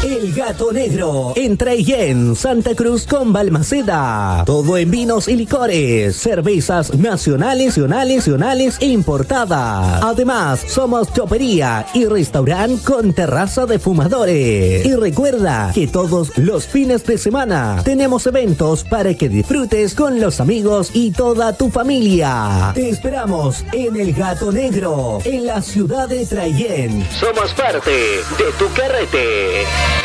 El Gato Negro, en Traillén, Santa Cruz con Balmaceda. Todo en vinos y licores, cervezas nacionales e importadas. Además, somos chopería y restaurante con terraza de fumadores. Y recuerda que todos los fines de semana tenemos eventos para que disfrutes con los amigos y toda tu familia. Te esperamos en El Gato Negro, en la ciudad de Traillén. Somos parte de tu carrete.